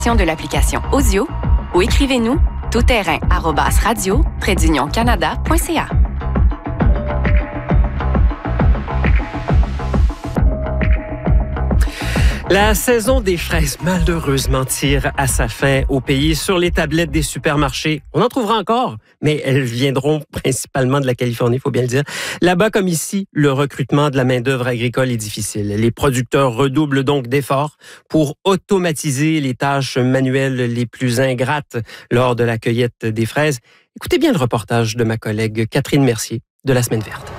de l'application Audio ou écrivez-nous toutterrain@radio-unioncanada.ca. La saison des fraises, malheureusement, tire à sa fin au pays. Sur les tablettes des supermarchés, on en trouvera encore, mais elles viendront principalement de la Californie, il faut bien le dire. Là-bas, comme ici, le recrutement de la main-d'œuvre agricole est difficile. Les producteurs redoublent donc d'efforts pour automatiser les tâches manuelles les plus ingrates lors de la cueillette des fraises. Écoutez bien le reportage de ma collègue Catherine Mercier de La Semaine verte.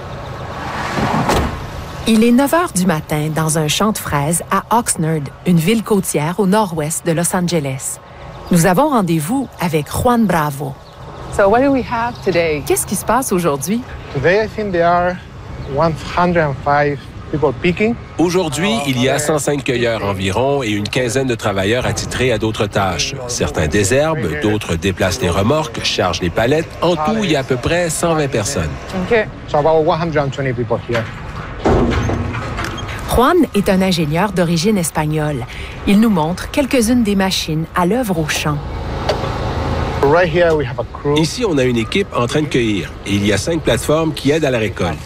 Il est 9 h du matin dans un champ de fraises à Oxnard, une ville côtière au nord-ouest de Los Angeles. Nous avons rendez-vous avec Juan Bravo. So what do we have today? Qu'est-ce qui se passe aujourd'hui? Today, I think there are 105 people picking. Aujourd'hui, il y a 105 cueilleurs environ et une quinzaine de travailleurs attitrés à d'autres tâches. Certains désherbent, d'autres déplacent les remorques, chargent les palettes. En tout, il y a à peu près 120 personnes. Okay. So about 120 people here. Juan est un ingénieur d'origine espagnole. Il nous montre quelques-unes des machines à l'œuvre au champ. Right here we have a crew. Ici, on a une équipe en train de cueillir et il y a 5 plateformes qui aident à la récolte.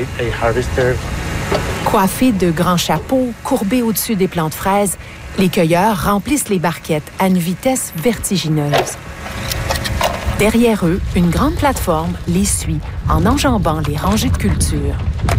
Coiffés de grands chapeaux, courbés au-dessus des plants de fraises, les cueilleurs remplissent les barquettes à une vitesse vertigineuse. Derrière eux, une grande plateforme les suit en enjambant les rangées de culture.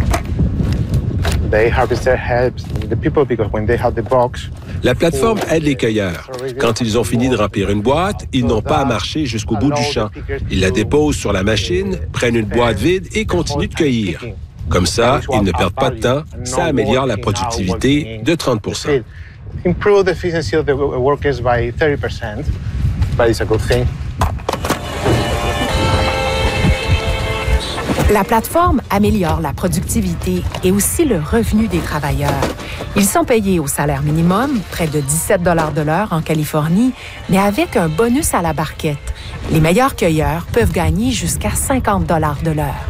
La plateforme aide les cueilleurs. Quand ils ont fini de remplir une boîte, ils n'ont pas à marcher jusqu'au bout du champ. Ils la déposent sur la machine, prennent une boîte vide et continuent de cueillir. Comme ça, ils ne perdent pas de temps. Ça améliore la productivité de 30 %. La plateforme améliore la productivité et aussi le revenu des travailleurs. Ils sont payés au salaire minimum, près de 17 $ de l'heure en Californie, mais avec un bonus à la barquette. Les meilleurs cueilleurs peuvent gagner jusqu'à 50 $ de l'heure.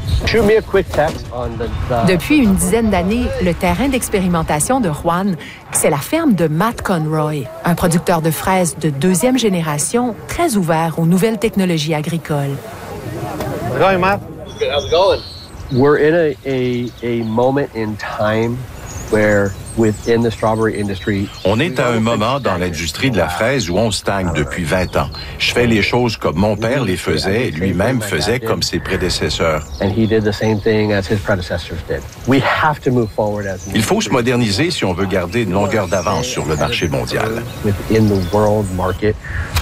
Depuis une dizaine d'années, le terrain d'expérimentation de Juan, c'est la ferme de Matt Conroy, un producteur de fraises de deuxième génération très ouvert aux nouvelles technologies agricoles. Go, Matt. How's it going? We're in a moment in time where within the strawberry industry. On est à un moment dans l'industrie de la fraise où on stagne depuis 20 ans. Je fais les choses comme mon père les faisait et lui-même faisait comme ses prédécesseurs. And he did the same thing as his predecessors did. We have to move forward as Il faut se moderniser si on veut garder une longueur d'avance sur le marché mondial. Within the world market.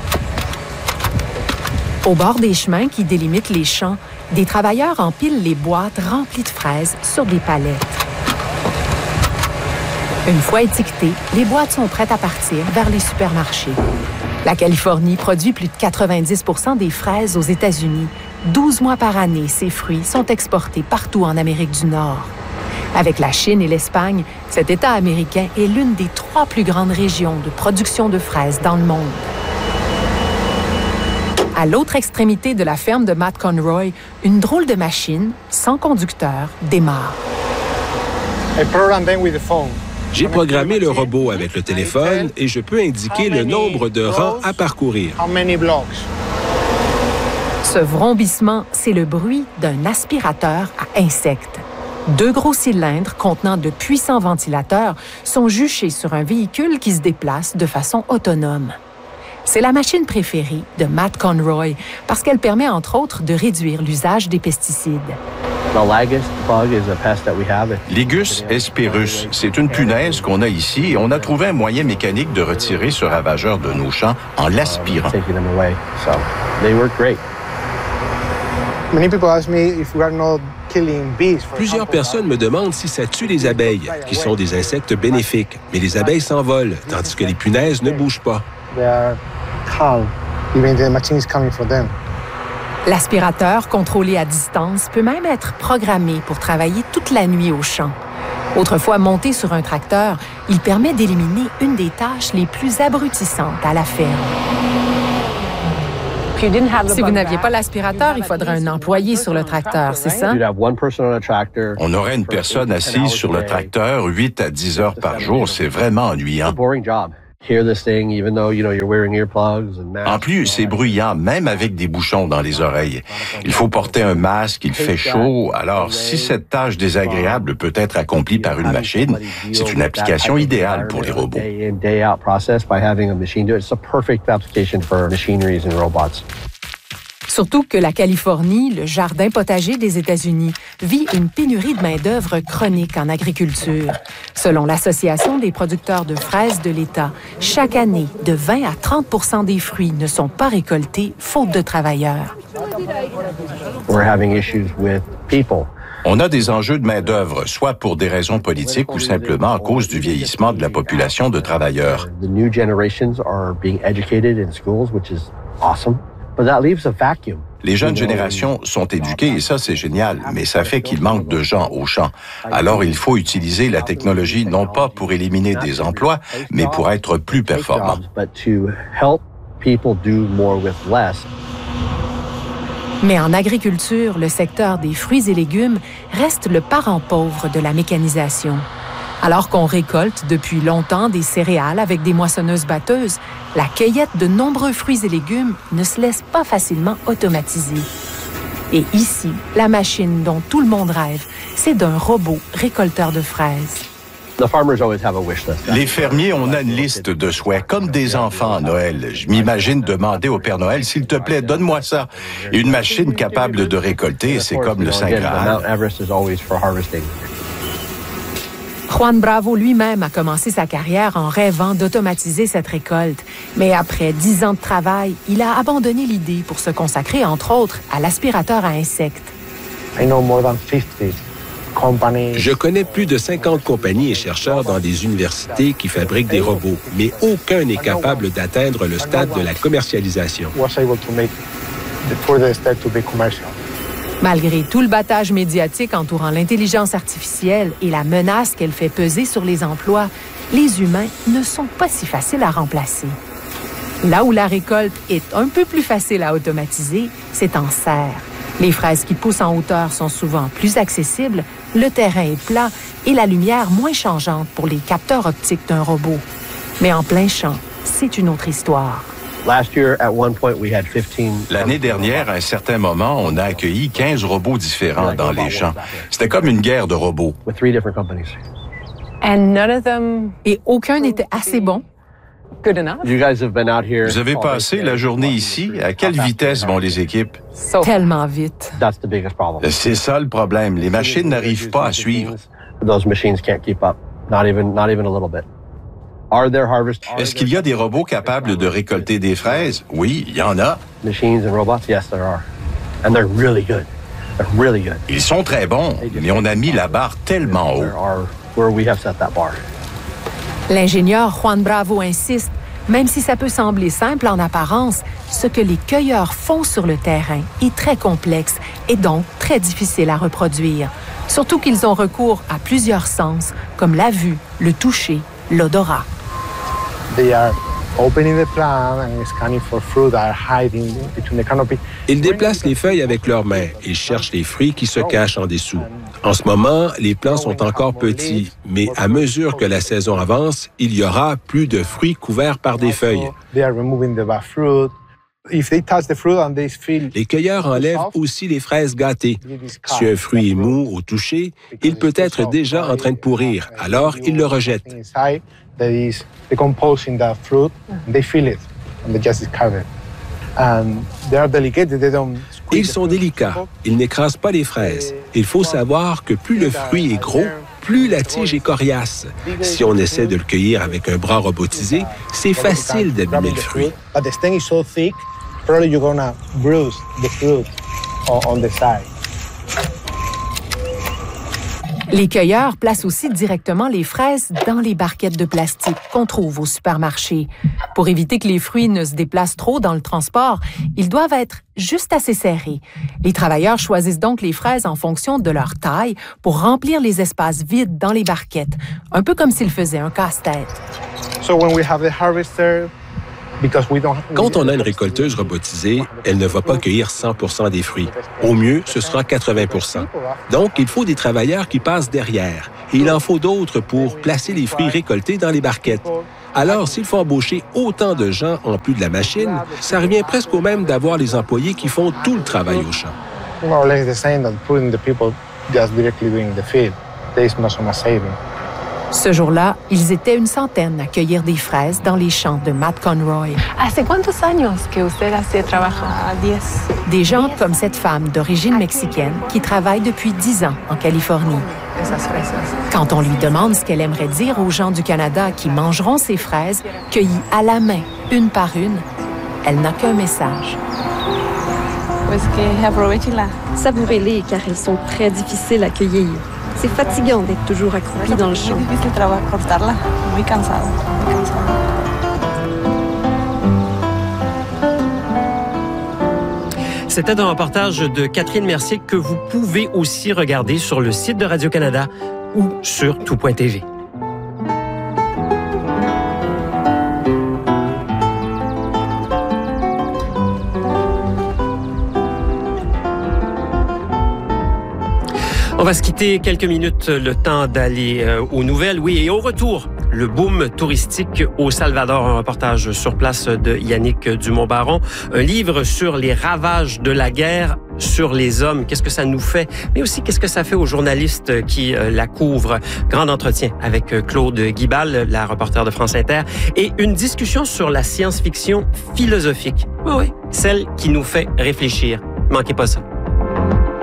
Au bord des chemins qui délimitent les champs, des travailleurs empilent les boîtes remplies de fraises sur des palettes. Une fois étiquetées, les boîtes sont prêtes à partir vers les supermarchés. La Californie produit plus de 90 % des fraises aux États-Unis. 12 mois par année, ces fruits sont exportés partout en Amérique du Nord. Avec la Chine et l'Espagne, cet État américain est l'une des 3 plus grandes régions de production de fraises dans le monde. À l'autre extrémité de la ferme de Matt Conroy, une drôle de machine, sans conducteur, démarre. J'ai programmé le robot avec le téléphone et je peux indiquer le nombre de rangs à parcourir. Ce vrombissement, c'est le bruit d'un aspirateur à insectes. 2 gros cylindres contenant de puissants ventilateurs sont juchés sur un véhicule qui se déplace de façon autonome. C'est la machine préférée de Matt Conroy parce qu'elle permet, entre autres, de réduire l'usage des pesticides. Ligus hesperus, c'est une punaise qu'on a ici et on a trouvé un moyen mécanique de retirer ce ravageur de nos champs en l'aspirant. Plusieurs personnes me demandent si ça tue les abeilles, qui sont des insectes bénéfiques. Mais les abeilles s'envolent, tandis que les punaises ne bougent pas. L'aspirateur, contrôlé à distance, peut même être programmé pour travailler toute la nuit au champ. Autrefois monté sur un tracteur, il permet d'éliminer une des tâches les plus abrutissantes à la ferme. Si vous n'aviez pas l'aspirateur, il faudrait un employé sur le tracteur, c'est ça? On aurait une personne assise sur le tracteur 8 à 10 heures par jour. C'est vraiment ennuyant. En plus, c'est bruyant, même avec des bouchons dans les oreilles. Il faut porter un masque, il fait chaud. Alors, si cette tâche désagréable peut être accomplie par une machine, c'est une application idéale pour les robots. Surtout que la Californie, le jardin potager des États-Unis, vit une pénurie de main-d'œuvre chronique en agriculture. Selon l'Association des producteurs de fraises de l'État, chaque année, de 20 à 30 des fruits ne sont pas récoltés faute de travailleurs. On a des enjeux de main-d'œuvre, soit pour des raisons politiques ou simplement à cause du vieillissement de la population de travailleurs. Les jeunes générations sont éduquées et ça, c'est génial, mais ça fait qu'il manque de gens au champ. Alors, il faut utiliser la technologie non pas pour éliminer des emplois, mais pour être plus performants. Mais en agriculture, le secteur des fruits et légumes reste le parent pauvre de la mécanisation. Alors qu'on récolte depuis longtemps des céréales avec des moissonneuses-batteuses, la cueillette de nombreux fruits et légumes ne se laisse pas facilement automatiser. Et ici, la machine dont tout le monde rêve, c'est d'un robot récolteur de fraises. Les fermiers, on a une liste de souhaits, comme des enfants à Noël. Je m'imagine demander au Père Noël, s'il te plaît, donne-moi ça. Une machine capable de récolter, c'est comme le Saint Graal. Juan Bravo lui-même a commencé sa carrière en rêvant d'automatiser cette récolte. Mais après 10 ans de travail, il a abandonné l'idée pour se consacrer, entre autres, à l'aspirateur à insectes. Je connais plus de 50 compagnies et chercheurs dans des universités qui fabriquent des robots, mais aucun n'est capable d'atteindre le stade de la commercialisation. Malgré tout le battage médiatique entourant l'intelligence artificielle et la menace qu'elle fait peser sur les emplois, les humains ne sont pas si faciles à remplacer. Là où la récolte est un peu plus facile à automatiser, c'est en serre. Les fraises qui poussent en hauteur sont souvent plus accessibles, le terrain est plat et la lumière moins changeante pour les capteurs optiques d'un robot. Mais en plein champ, c'est une autre histoire. L'année dernière, à un certain moment, on a accueilli 15 robots différents dans les champs. C'était comme une guerre de robots. Et aucun n'était assez bon. Vous avez passé la journée ici? À quelle vitesse vont les équipes? Tellement vite. C'est ça le problème. Les machines n'arrivent pas à suivre. Est-ce qu'il y a des robots capables de récolter des fraises? Oui, il y en a. Ils sont très bons, mais on a mis la barre tellement haut. L'ingénieur Juan Bravo insiste, même si ça peut sembler simple en apparence, ce que les cueilleurs font sur le terrain est très complexe et donc très difficile à reproduire. Surtout qu'ils ont recours à plusieurs sens, comme la vue, le toucher, l'odorat. Ils déplacent les feuilles avec leurs mains et cherchent les fruits qui se cachent en dessous. En ce moment, les plants sont encore petits, mais à mesure que la saison avance, il y aura plus de fruits couverts par des feuilles. Les cueilleurs enlèvent aussi les fraises gâtées. Si un fruit est mou au toucher, il peut être déjà en train de pourrir, alors ils le rejettent. Ils sont délicats. Ils n'écrasent pas les fraises. Il faut savoir que plus le fruit est gros, plus la tige est coriace. Si on essaie de le cueillir avec un bras robotisé, c'est facile d'abîmer le fruit. Les cueilleurs placent aussi directement les fraises dans les barquettes de plastique qu'on trouve au supermarché. Pour éviter que les fruits ne se déplacent trop dans le transport, ils doivent être juste assez serrés. Les travailleurs choisissent donc les fraises en fonction de leur taille pour remplir les espaces vides dans les barquettes, un peu comme s'ils faisaient un casse-tête. Quand on a une récolteuse robotisée, elle ne va pas cueillir 100% des fruits. Au mieux, ce sera 80%. Donc, il faut des travailleurs qui passent derrière. Et il en faut d'autres pour placer les fruits récoltés dans les barquettes. Alors, s'il faut embaucher autant de gens en plus de la machine, ça revient presque au même d'avoir les employés qui font tout le travail au champ. More or less the same that putting the people just directly doing the feed. There is not so much saving. Ce jour-là, ils étaient une centaine à cueillir des fraises dans les champs de Matt Conroy. ¿Hace cuántos años que usted hace trabajo? 10. Des gens comme cette femme d'origine mexicaine qui travaille depuis 10 ans en Californie. Quand on lui demande ce qu'elle aimerait dire aux gens du Canada qui mangeront ces fraises, cueillies à la main, une par une, elle n'a qu'un message. Savourez-les car elles sont très difficiles à cueillir. C'est fatigant d'être toujours accroupi dans le champ. C'était un reportage de Catherine Mercier que vous pouvez aussi regarder sur le site de Radio-Canada ou sur tout.tv. On va se quitter quelques minutes, le temps d'aller aux nouvelles. Oui, et au retour, le boom touristique au Salvador. Un reportage sur place de Yannick Dumont-Baron. Un livre sur les ravages de la guerre sur les hommes. Qu'est-ce que ça nous fait? Mais aussi, qu'est-ce que ça fait aux journalistes qui la couvrent? Grand entretien avec Claude Guibal, la reporter de France Inter. Et une discussion sur la science-fiction philosophique. Oui, celle qui nous fait réfléchir. Manquez pas ça.